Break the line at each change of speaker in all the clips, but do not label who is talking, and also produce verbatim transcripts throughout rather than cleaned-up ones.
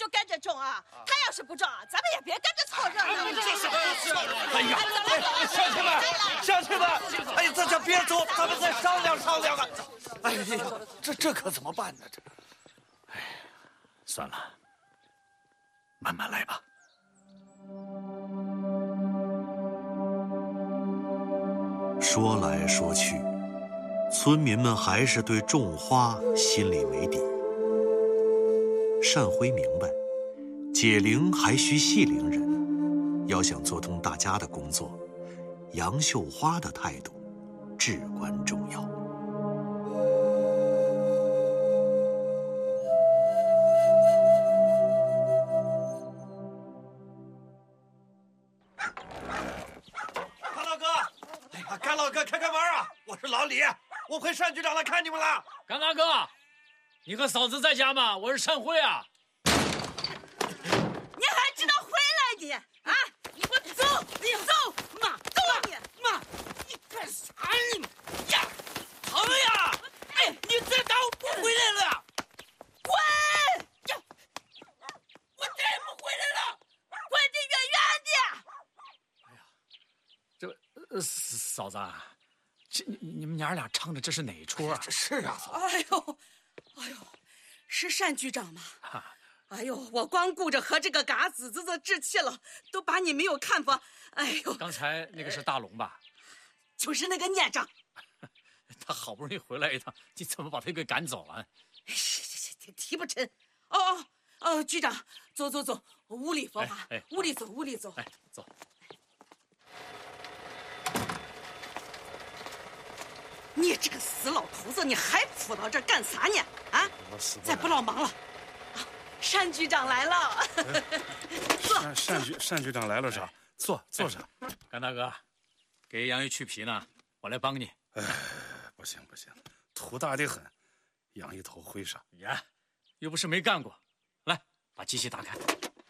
就跟着种啊！他要是不种，咱们也别跟着凑热闹。
这是
哎呀，哎，乡亲们，乡亲们，哎呀，大家别走，咱们再商量商量啊！哎呀，这这可怎么办呢？这，
哎，算了，慢慢来吧。
说来说去，村民们还是对种花心里没底。单辉明白，解铃还需系铃人，要想做通大家的工作，杨秀花的态度至关重要。
甘老哥，哎呀，甘老哥，开开门啊！我是老李，我回单局长来看你们了。
甘大哥，你和嫂子在家吗？我是单辉啊。
你还知道回来你啊？你给我走！你走！妈，走啊你！
妈，你干啥你呀？疼呀！哎，你再打我不回来了！
滚！
呀，我再也不回来了！
滚得远远的！
哎呀，这呃嫂子，这你你们娘俩唱的这是哪出啊？
这是啊，嫂子。
哎呦，哎呦，是单局长吗？哎呦，我光顾着和这个嘎子子子置气了，都把你没有看法。哎呦，
刚才那个是大龙吧？
就是那个孽障。
他好不容易回来一趟，你怎么把他给赶走了？
是是是，提不成。哦哦哦，局长，走走走，屋里说话。
哎，
屋里走，屋里走。
哎，走。
你这个死老头子，你还扑到这儿干啥呢？啊！再不老忙了。单局长来了。坐。
单局单局长来了是吧？坐坐下。
甘大哥，给杨姨去皮呢，我来帮你。
哎，不行不行，土大的很，养一头灰沙。
呀，又不是没干过。来，把机器打开。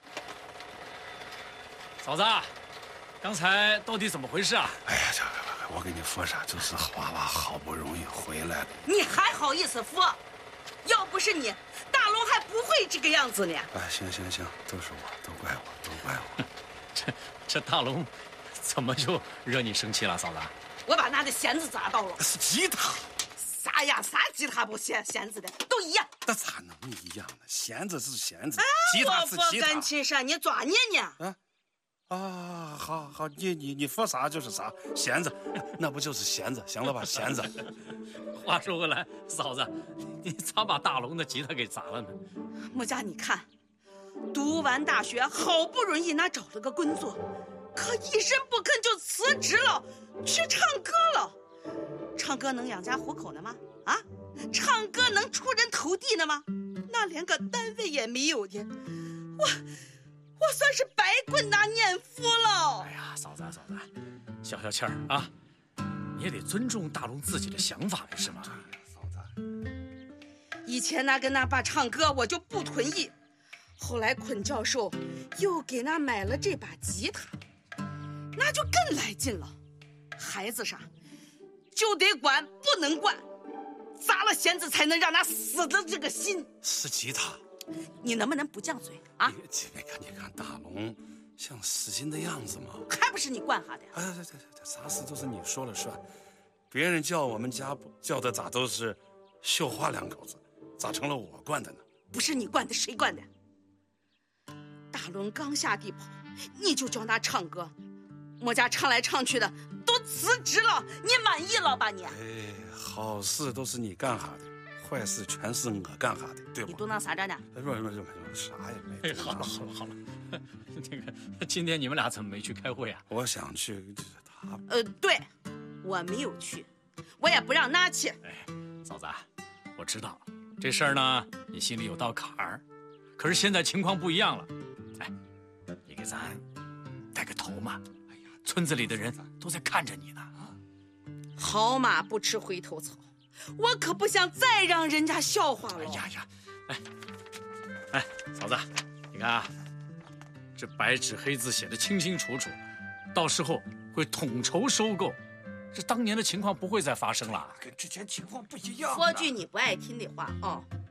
嫂子，刚才到底怎么回事啊？
哎呀，这我跟你说啥，就是娃娃好不容易回来了。
你还好意思说？要不是你，大龙还不会这个样子呢。
哎，行行行，都是我，都怪我，都怪我。
这这大龙怎么就惹你生气了，嫂子？
我把那的弦子砸到了。
是吉他。
啥呀？啥吉他不弦弦子的都一样。
那咋能一样呢？弦子是弦子，
啊、
吉他是吉他。
我不跟亲上，你抓你呢？
啊啊，好好，你你你说啥就是啥，弦子，那不就是弦子？行了吧，弦子。
话说回来，嫂子，你咋把大龙的吉他给砸了呢？
木家，你看，读完大学，好不容易那找了个工作，可一声不吭就辞职了，去唱歌了。唱歌能养家糊口呢吗？啊，唱歌能出人头地呢吗？那连个单位也没有的，我我算是白滚那年夫了。
哎呀，嫂子嫂子，消消气儿啊！你也得尊重大龙自己的想法，是吗？
嫂子，
以前那跟那爸唱歌，我就不同意。后来坤教授又给那买了这把吉他，那就更来劲了。孩子啥，就得管，不能惯，砸了弦子才能让他死的这个心。
是吉他，
你能不能不犟嘴啊？
你看，你看大龙像死心的样子吗？
还不是你惯下的？
哎，对对对，啥事都是你说了算。别人叫我们家叫的咋都是绣花两口子，咋成了我惯的呢？
不是你惯的，谁惯的？大龙刚下地跑，你就叫他唱歌，我家唱来唱去的都辞职了，你满意了吧你？
哎，好事都是你干下的，坏事全是我干下的，对吧？
你嘟囔啥着呢？
不不不不，啥也没。
哎，好了好了好了，那个今天你们俩怎么没去开会啊？
我想去，就是他。
呃，对，我没有去，我也不让他去。
哎，嫂子，我知道了，这事儿呢，你心里有道坎儿，可是现在情况不一样了。哎，你给咱带个头嘛！哎呀，村子里的人都在看着你呢。
好马不吃回头草，我可不想再让人家笑话了。
哎呀呀，哎，哎，嫂子，你看啊，这白纸黑字写的清清楚楚，到时候会统筹收购，这当年的情况不会再发生了。
跟之前情况不一样。
说句你不爱听的话啊、哦，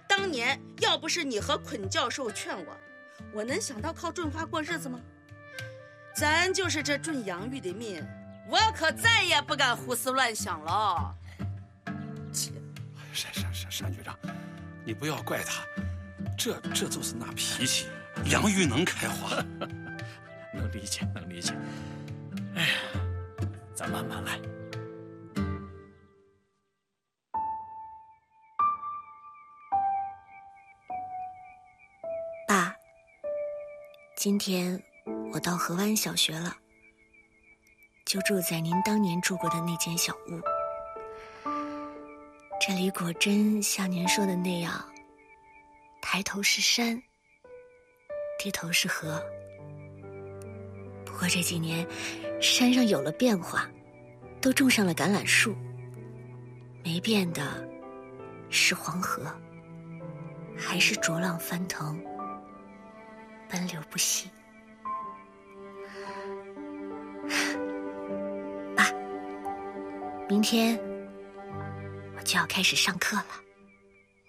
当年要不是你和捆教授劝我，我能想到靠种花过日子吗？咱就是这种养育的命，我可再也不敢胡思乱想了。
山山山山局长，你不要怪他，这这就是那脾气，养育能开花。
能理解，能理解。哎呀，咱慢慢来。
爸，今天我到河湾小学了，就住在您当年住过的那间小屋。这里果真像您说的那样，抬头是山，低头是河。不过这几年山上有了变化，都种上了橄榄树，没变的是黄河，还是浊浪翻腾，奔流不息。爸，明天我就要开始上课了。